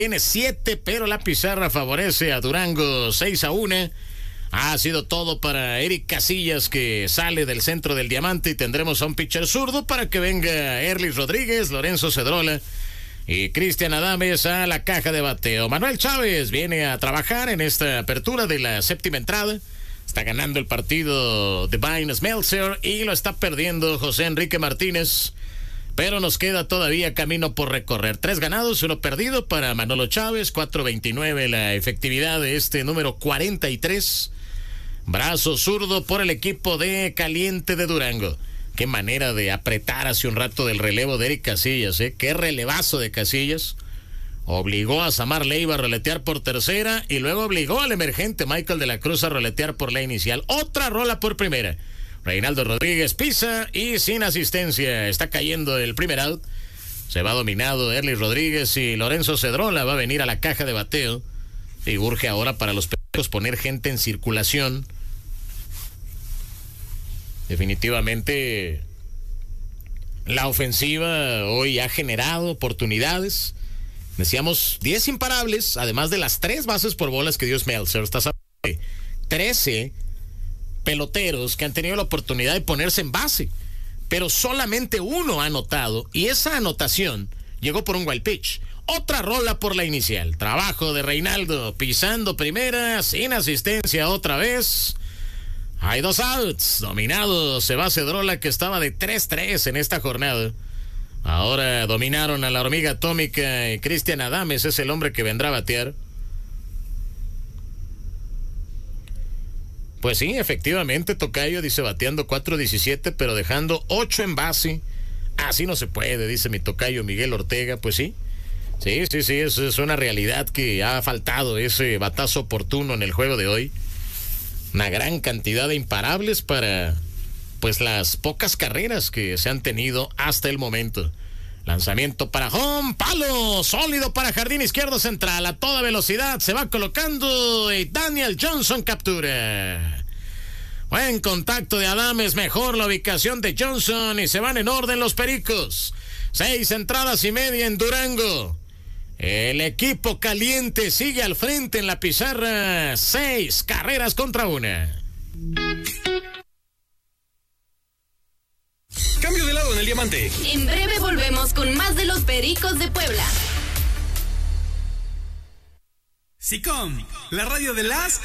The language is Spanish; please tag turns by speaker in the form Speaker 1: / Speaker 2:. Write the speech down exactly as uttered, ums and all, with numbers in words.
Speaker 1: Tiene siete, pero la pizarra favorece a Durango seis a uno. Ha sido todo para Eric Casillas, que sale del centro del diamante, y tendremos a un pitcher zurdo para que venga Erlis Rodríguez, Lorenzo Cedrola y Cristian Adames a la caja de bateo. Manuel Chávez viene a trabajar en esta apertura de la séptima entrada. Está ganando el partido Divine Smeltzer y lo está perdiendo José Enrique Martínez. Pero nos queda todavía camino por recorrer. Tres ganados, uno perdido para Manolo Chávez. cuatro veintinueve la efectividad de este número cuarenta y tres. Brazo zurdo por el equipo de Caliente de Durango. Qué manera de apretar hace un rato del relevo de Eric Casillas, ¿eh? Qué relevazo de Casillas. Obligó a Samar Leiva a roletear por tercera y luego obligó al emergente Michael de la Cruz a roletear por la inicial. Otra rola por primera. Reinaldo Rodríguez pisa y sin asistencia. Está cayendo el primer out. Se va dominado Erlis Rodríguez y Lorenzo Cedrola va a venir a la caja de bateo. Y urge ahora para los perros poner gente en circulación. Definitivamente la ofensiva hoy ha generado oportunidades. Decíamos diez imparables, además de las tres bases por bolas que dio Smeltzer. Estás hablando de trece peloteros que han tenido la oportunidad de ponerse en base, pero solamente uno ha anotado, y esa anotación llegó por un wild pitch. Otra rola por la inicial. Trabajo de Reinaldo pisando primera, sin asistencia otra vez. Hay dos outs. Dominado se va Cedrola, que estaba de tres tres en esta jornada. Ahora dominaron a la hormiga atómica y Cristian Adames es el hombre que vendrá a batear. Pues sí, efectivamente, tocayo, dice, bateando cuatro diecisiete, pero dejando ocho en base. Así no se puede, dice mi tocayo Miguel Ortega. Pues sí, sí, sí, sí, es, es una realidad que ha faltado ese batazo oportuno en el juego de hoy. Una gran cantidad de imparables para, pues, las pocas carreras que se han tenido hasta el momento. Lanzamiento para home, palo sólido para jardín izquierdo central, a toda velocidad se va colocando y Daniel Johnson captura. Buen contacto de Adames, mejor la ubicación de Johnson y se van en orden los Pericos. Seis entradas y media en Durango. El equipo Caliente sigue al frente en la pizarra, seis carreras contra una.
Speaker 2: Cambio de lado en el diamante.
Speaker 3: En breve volvemos con más de los Pericos de Puebla.
Speaker 2: SICOM, la radio de las